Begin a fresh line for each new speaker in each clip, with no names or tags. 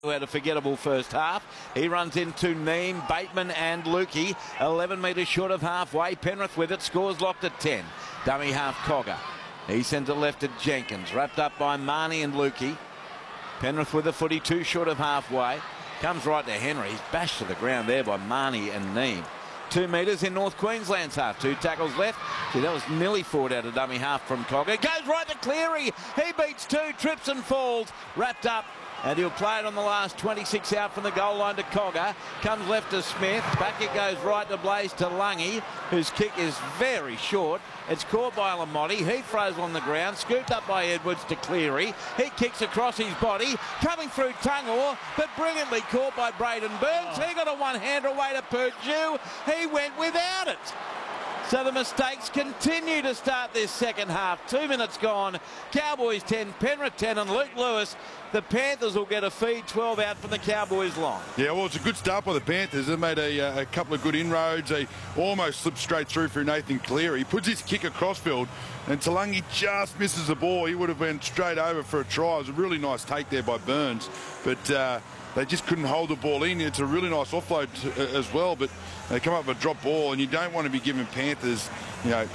who had a forgettable first half. He runs into Neem, Bateman and Lukey. 11 metres short of halfway. Penrith with it. Scores locked at 10. Dummy half Cogger. He sends it left at Jenkins. Wrapped up by Marnie and Lukey. Penrith with a footy 2 short of halfway. Comes right to Henry. He's bashed to the ground there by Marnie and Neem. 2 metres in North Queensland's half. 2 tackles left. See, that was nearly forward out of dummy half from Cogger. Goes right to Cleary. He beats 2, trips and falls. Wrapped up. And he'll play it on the last 26 out from the goal line to Cogger. Comes left to Smith. Back it goes right to Blaze to Lungy, whose kick is very short. It's caught by Alamotti. He throws on the ground. Scooped up by Edwards to Cleary. He kicks across his body. Coming through Tungor, but brilliantly caught by Braden Burns. He got a one-hander away to Purdue. He went without it. So the mistakes continue to start this second half. 2 minutes gone. Cowboys 10, Penrith 10, and Luke Lewis. The Panthers will get a feed 12 out from the Cowboys line.
Yeah, well, it's a good start by the Panthers. They've made a couple of good inroads. They almost slipped straight through for Nathan Cleary. He puts his kick across field, and Talangi just misses the ball. He would have went straight over for a try. It was a really nice take there by Burns, but they just couldn't hold the ball in. It's a really nice offload as well, but they come up with a drop ball, and you don't want to be giving Panthers, you know,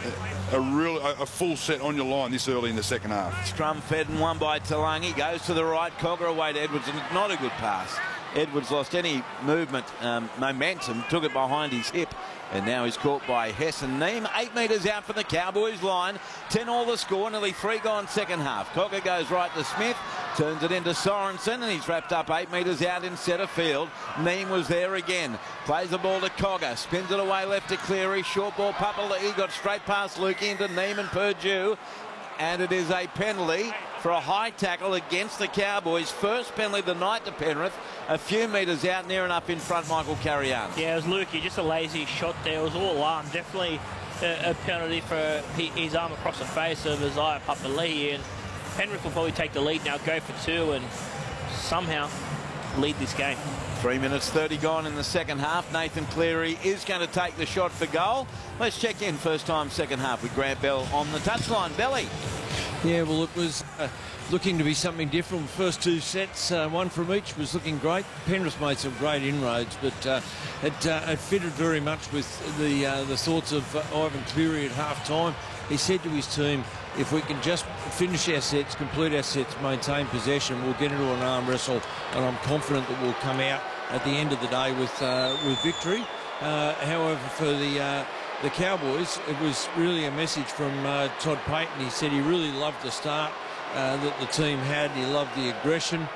a full set on your line this early in the second half.
Scrum fed and won by Talangi. Goes to the right. Cogger away to Edwards, and not a good pass. Edwards lost any movement, momentum, took it behind his hip, and now he's caught by Hess and Neem. 8 metres out from the Cowboys line. 10 all the score, nearly 3 gone second half. Cogger goes right to Smith, turns it into Sorensen, and he's wrapped up 8 metres out in centre field. Neem was there again. Plays the ball to Cogger, spins it away left to Cleary. Short ball, Papali'i got straight past Lukey into Neem and Purdue. And it is a penalty for a high tackle against the Cowboys. First penalty of the night to Penrith. A few metres out, near enough in front, Michael Cariano.
Yeah, it was Lukey, just a lazy shot there. It was all arm. Definitely a penalty for his arm across the face of Isaiah Papali'i. And Penrith will probably take the lead now, go for 2, and somehow lead this game.
3 minutes 30 gone in the second half. Nathan Cleary is going to take the shot for goal. Let's check in first time second half with Grant Bell on the touchline. Belly.
Yeah, well, it was looking to be something different. First 2 sets, 1 from each, was looking great. Penrith made some great inroads, but it fitted very much with the thoughts of Ivan Cleary at half-time. He said to his team, if we can just finish our sets, complete our sets, maintain possession, we'll get into an arm wrestle, and I'm confident that we'll come out at the end of the day with victory. However, for the Cowboys, it was really a message from Todd Payten. He said he really loved the start that the team had. He loved the aggression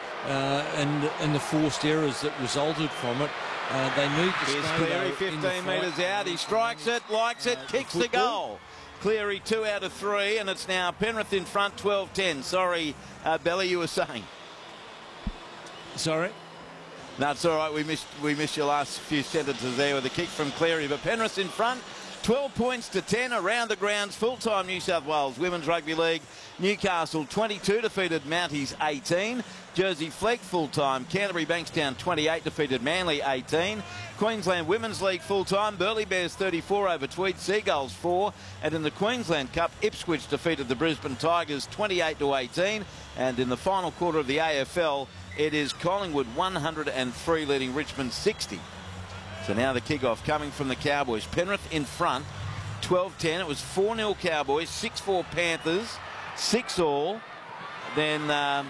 and the forced errors that resulted from it. They need to
Here's
stay
Cleary, 15 metres out. He strikes it, likes it, kicks the goal. Cleary 2 out of 3, and it's now Penrith in front, 12-10. Sorry, Belly, you were saying.
Sorry?
No, it's all right. We missed your last few sentences there with a kick from Cleary. But Penrith in front, 12 points to 10 around the grounds. Full-time New South Wales Women's Rugby League. Newcastle 22 defeated Mounties 18. Jersey Flegg full-time. Canterbury Bankstown 28 defeated Manly 18. Queensland Women's League full-time. Burleigh Bears 34 over Tweed. Seagulls 4. And in the Queensland Cup, Ipswich defeated the Brisbane Tigers 28-18. And in the final quarter of the AFL, it is Collingwood 103 leading Richmond 60. So now the kickoff coming from the Cowboys. Penrith in front, 12-10. It was 4-0 Cowboys, 6-4 Panthers, 6 all. Then,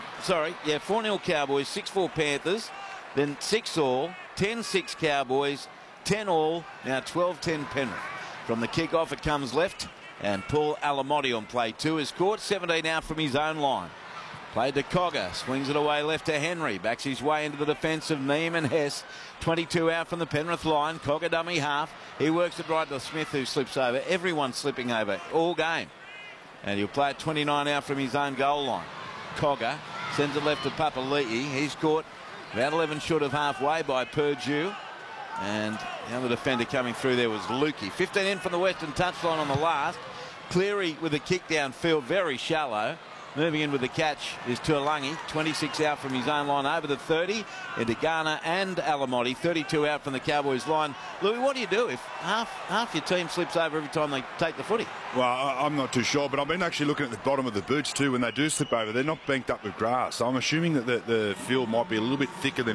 4-0 Cowboys, 6-4 Panthers, then 6 all, 10-6 Cowboys, 10 all, now 12-10 Penrith. From the kickoff it comes left, and Paul Alamotti on play 2 is caught, 17 out from his own line. Played to Cogger, swings it away left to Henry, backs his way into the defence of Neem and Hess. 22 out from the Penrith line, Cogger dummy half. He works it right to Smith, who slips over. Everyone's slipping over all game. And he'll play it 29 out from his own goal line. Cogger sends it left to Papali'i. He's caught about 11 short of halfway by Purdue. And the other defender coming through there was Lukey. 15 in from the Western touchline on the last. Cleary with a kick downfield, very shallow. Moving in with the catch is Tuolangi, 26 out from his own line over the 30 into Garner and Alamotti, 32 out from the Cowboys line. Louis, what do you do if half your team slips over every time they take the footy?
Well, I'm not too sure, but I've been actually looking at the bottom of the boots too. When they do slip over, they're not banked up with grass. So I'm assuming that the field might be a little bit thicker than